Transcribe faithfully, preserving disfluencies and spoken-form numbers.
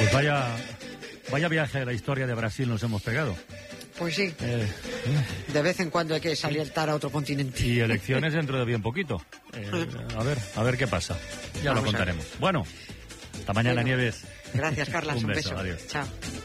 Pues vaya, vaya viaje de la historia de Brasil nos hemos pegado. Pues sí. Eh, de vez en cuando hay que saltar a otro continente. Y elecciones dentro de bien poquito. Eh, a ver, a ver qué pasa. Ya Vamos lo contaremos. Bueno, hasta mañana, bueno, Nieves. Gracias, Carlas. un, un beso. beso. Adiós. Chao.